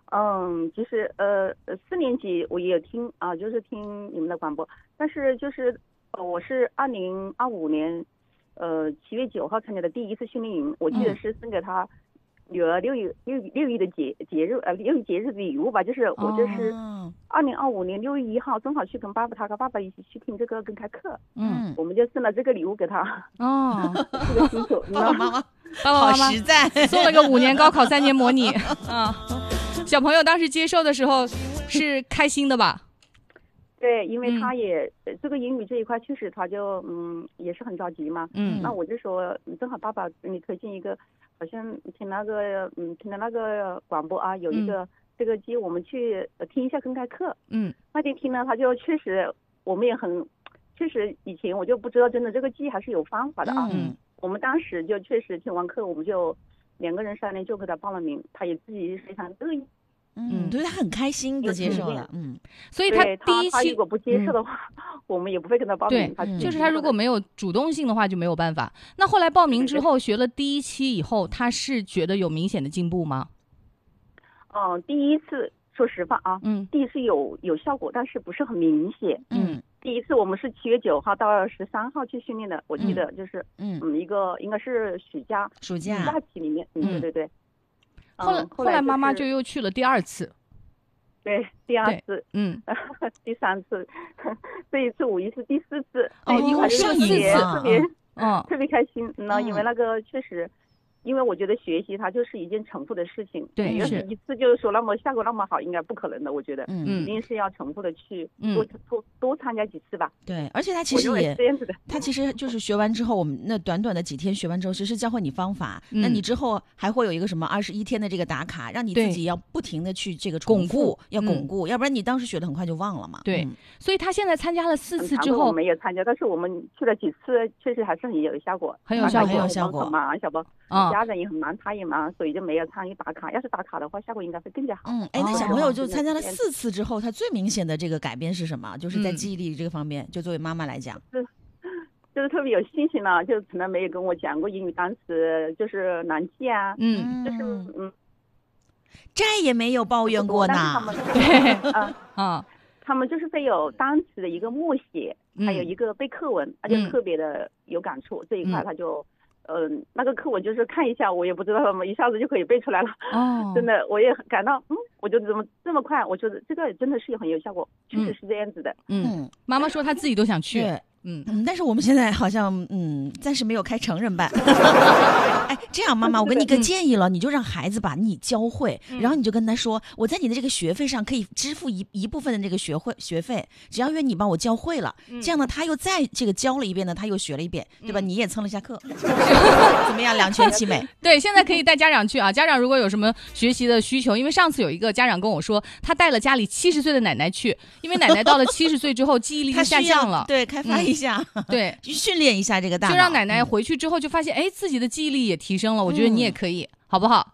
其实4年级我也有听啊，就是听你们的广播，但是就是我是2025年7月9号参加的第一次训练营，我记得是送给他女儿六一的六一节日的礼物吧，就是我这是2025年6月1号正好去跟他跟爸爸一起去听这个公开课，我们就送了这个礼物给他。这个辛苦，你知道吗？ 爸爸妈妈实在送了个5年高考3年模拟啊。小朋友当时接受的时候是开心的吧？ 对，因为他也这个英语这一块确实他就也是很着急嘛。那我就说正好爸爸给你推荐一个，好像听的那个广播啊，有一个这个机，我们去听一下公开课。那天听了他就确实我们也确实以前我就不知道真的这个记还是有方法的啊。我们当时就确实听完课，我们就2个人商量就给他报了名，他也自己非常乐意。 对，他很开心的接受了。 所以他第一期他如果不接受的话，我们也不会跟他报名。 对，就是他如果没有主动性的话就没有办法。那后来报名之后学了第一期以后，他是觉得有明显的进步吗？ 第一次说实话啊，第一次有效果，但是不是很明显。第一次我们是7月9号到13号去训练的，我记得就是一个应该是暑假期里面。对对。 后来妈妈就又去了第2次。 对，第2次，第3次，这一次5一是第4次。 一共是4次， 特别开心。因为那个确实。因为我觉得学习它就是一件重复的事情， 对， 要是一次就是说那么效果那么好，应该不可能的。我觉得，一定是要重复的去多参加几次吧。 对，而且他其实他其实就是学完之后，我们那短短的几天学完之后，其实教会你方法。那你之后还会有一个什么21天的这个打卡，让你自己要不停的去这个重复，要巩固，要不然你当时学的很快就忘了嘛。 对，所以他现在参加了4次之后， 我没有参加，但是我们去了几次，确实还是很有效果， 很有效果。 忙，小宝。家人也很忙，他也忙，所以就没有参与打卡。要是打卡的话，效果应该会更加好。 那小朋友就参加了4次之后，他最明显的这个改变是什么？就是在记忆力这个方面，就作为妈妈来讲， 就是特别有信心了，就从来没有跟我讲过英语单词就是难记啊，就是再也没有抱怨过呢。 对他们就是会有单词的一个默写，还有一个背课文，他就特别的有感触。这一块他就。那个课文就是看一下，我也不知道怎么一下子就可以背出来了。真的，我也感到，我就怎么这么快？我觉得这个真的是很有效果，确实是这样子的。 妈妈说她自己都想去。 但是我们现在好像暂时没有开成人班。这样妈妈，我给你个建议了，你就让孩子把你教会，然后你就跟他说，我在你的这个学费上可以支付一部分的这个学费，只要愿你帮我教会了，这样呢他又再这个教了一遍呢，他又学了一遍，对吧？你也蹭了一下课，怎么样？两全其美。 对，现在可以带家长去啊。家长如果有什么学习的需求，因为上次有一个家长跟我说，他带了家里70岁的奶奶去，因为奶奶到了70岁之后记忆力就下降了， 对，开发一下， 对， 训练一下这个大脑， 就让奶奶回去之后就发现，自己的记忆力也提升了。我觉得你也可以，好不好？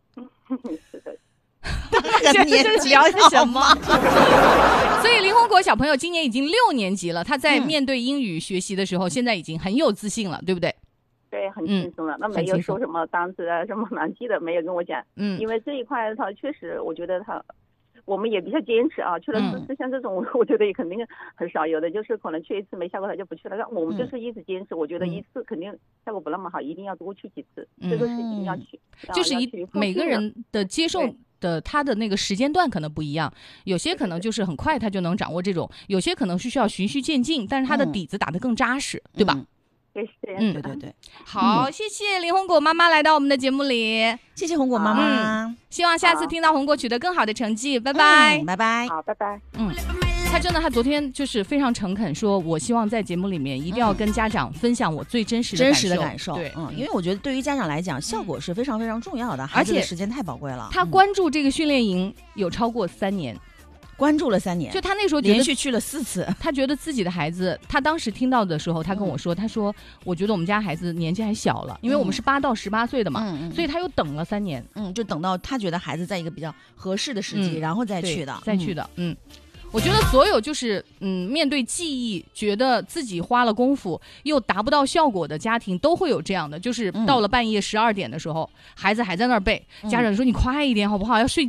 那个年纪聊什么？所以林洪国小朋友今年已经6年级了，他在面对英语学习的时候，现在已经很有自信了，对不对？ 对，很轻松了。那没有说什么单词啊、什么难记的，没有跟我讲。因为这一块他确实，我觉得我们也比较坚持啊。去了4次，像这种，我觉得也肯定很少。有的就是可能去1次没效果，他就不去了。我们就是一直坚持。我觉得1次肯定效果不那么好，一定要多去几次。这个是一定要去。 就是每个人的接受的他的那个时间段可能不一样，有些可能就是很快他就能掌握这种，有些可能是需要循序渐进，但是他的底子打得更扎实，对吧？ 对，是这样子的。 对。 好，谢谢林洪果妈妈来到我们的节目里， 谢谢洪果妈妈。 希望下次听到洪果取得更好的成绩，拜拜。 拜拜。 好，拜拜。 他昨天就是非常诚恳说，我希望在节目里面一定要跟家长分享我最真实的感受。 对，因为我觉得对于家长来讲，效果是非常非常重要的，孩子的时间太宝贵了。 他关注这个训练营有超过3年。 关注了3年， 就他那时候连续去了4次， 他觉得自己的孩子，他当时听到的时候，他跟我说，他说我觉得我们家孩子年纪还小了，因为我们是8到18岁的嘛，所以他又等了3年， 就等到他觉得孩子在一个比较合适的时机，然后再去的， 我觉得所有就是面对记忆，觉得自己花了功夫又达不到效果的家庭，都会有这样的，就是到了半夜12点的时候，孩子还在那儿背，家长说你快一点好不好？要睡